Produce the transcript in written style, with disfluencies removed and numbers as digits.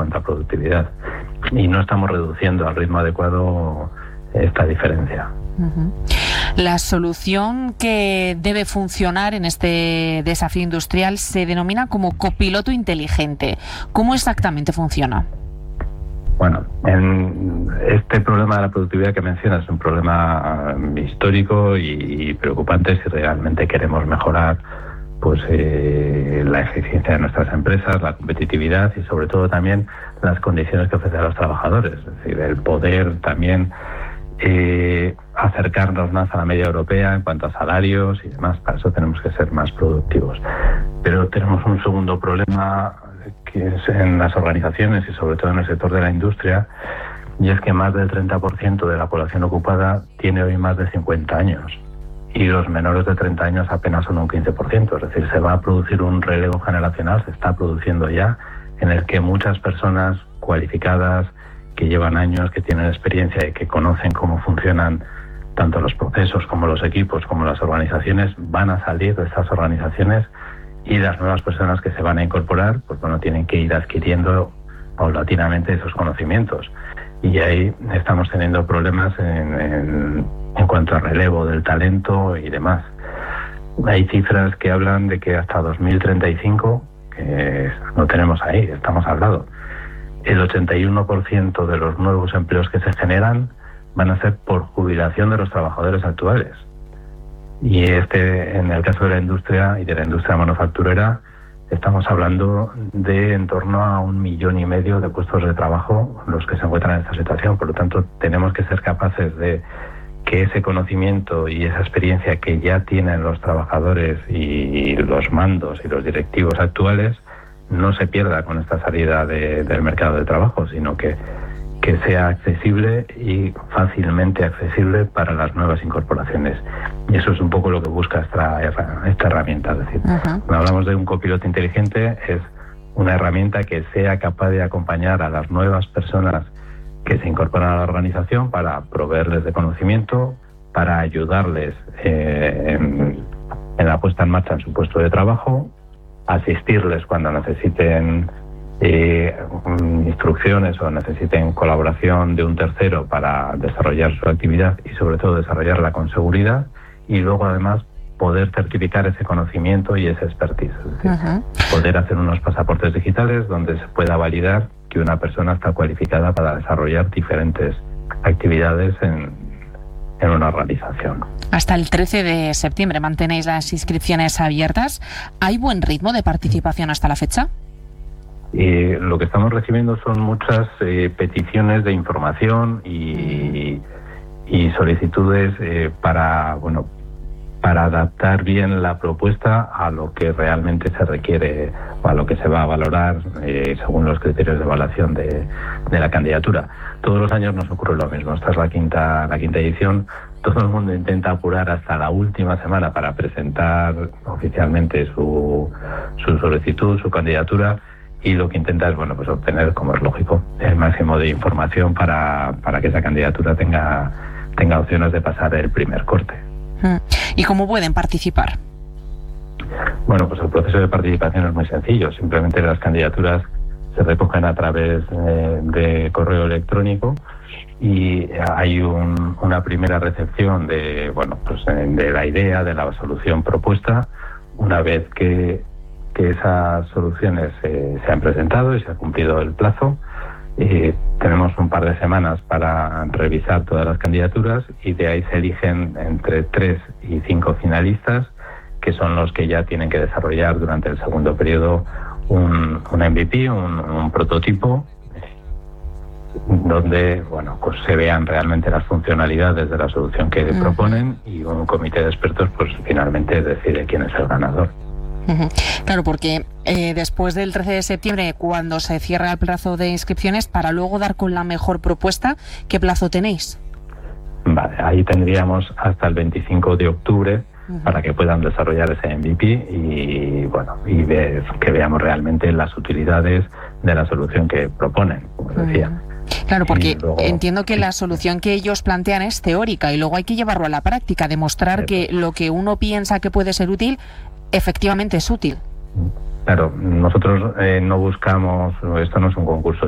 cuanto a productividad. Y no estamos reduciendo al ritmo adecuado esta diferencia. La solución que debe funcionar en este desafío industrial se denomina como copiloto inteligente. ¿Cómo exactamente funciona? Bueno, este problema de la productividad que mencionas es un problema histórico y preocupante si realmente queremos mejorar la eficiencia de nuestras empresas, la competitividad y sobre todo también las condiciones que ofrecen a los trabajadores. Es decir, el poder también acercarnos más a la media europea en cuanto a salarios y demás. Para eso tenemos que ser más productivos. Pero tenemos un segundo problema que es en las organizaciones y sobre todo en el sector de la industria, y es que más del 30% de la población ocupada tiene hoy más de 50 años y los menores de 30 años apenas son un 15%. Es decir, se va a producir un relevo generacional, se está produciendo ya, en el que muchas personas cualificadas que llevan años, que tienen experiencia y que conocen cómo funcionan tanto los procesos como los equipos como las organizaciones, van a salir de estas organizaciones, y las nuevas personas que se van a incorporar, pues bueno, tienen que ir adquiriendo paulatinamente esos conocimientos. Y ahí estamos teniendo problemas en cuanto a relevo del talento y demás. Hay cifras que hablan de que hasta 2035, que no tenemos ahí, estamos al lado, el 81% de los nuevos empleos que se generan van a ser por jubilación de los trabajadores actuales. Y en el caso de la industria y de la industria manufacturera, estamos hablando de en torno a 1,5 millones de puestos de trabajo los que se encuentran en esta situación. Por lo tanto, tenemos que ser capaces de que ese conocimiento y esa experiencia que ya tienen los trabajadores y los mandos y los directivos actuales no se pierda con esta salida del mercado de trabajo, sino que sea accesible y fácilmente accesible para las nuevas incorporaciones. Y eso es un poco lo que busca esta herramienta. Es decir, cuando hablamos de un copiloto inteligente, es una herramienta que sea capaz de acompañar a las nuevas personas que se incorporan a la organización para proveerles de conocimiento, para ayudarles en la puesta en marcha en su puesto de trabajo, asistirles cuando necesiten instrucciones o necesiten colaboración de un tercero para desarrollar su actividad y sobre todo desarrollarla con seguridad, y luego además poder certificar ese conocimiento y ese expertise. Es decir, poder hacer unos pasaportes digitales donde se pueda validar que una persona está cualificada para desarrollar diferentes actividades en una organización. Hasta el 13 de septiembre mantenéis las inscripciones abiertas. ¿Hay buen ritmo de participación hasta la fecha? Lo que estamos recibiendo son muchas peticiones de información y solicitudes para adaptar bien la propuesta a lo que realmente se requiere o a lo que se va a valorar según los criterios de evaluación de la candidatura. Todos los años nos ocurre lo mismo. Esta es la quinta edición. Todo el mundo intenta apurar hasta la última semana para presentar oficialmente su solicitud, su candidatura. Y lo que intenta es, obtener, como es lógico, el máximo de información para que esa candidatura tenga opciones de pasar el primer corte. ¿Y cómo pueden participar? Bueno, pues el proceso de participación es muy sencillo. Simplemente las candidaturas se recogen a través de correo electrónico y hay una primera recepción de la idea, de la solución propuesta. Una vez que esas soluciones se han presentado y se ha cumplido el plazo, tenemos un par de semanas para revisar todas las candidaturas y de ahí se eligen entre 3 y 5 finalistas, que son los que ya tienen que desarrollar durante el segundo periodo un MVP, un prototipo, donde se vean realmente las funcionalidades de la solución que proponen, y un comité de expertos finalmente decide quién es el ganador. Claro, porque después del 13 de septiembre, cuando se cierra el plazo de inscripciones, para luego dar con la mejor propuesta, ¿qué plazo tenéis? Vale, ahí tendríamos hasta el 25 de octubre para que puedan desarrollar ese MVP y ver que veamos realmente las utilidades de la solución que proponen, como decía. Claro, porque entiendo que la solución que ellos plantean es teórica y luego hay que llevarlo a la práctica, demostrar que lo que uno piensa que puede ser útil efectivamente es útil. Claro, nosotros no buscamos, esto no es un concurso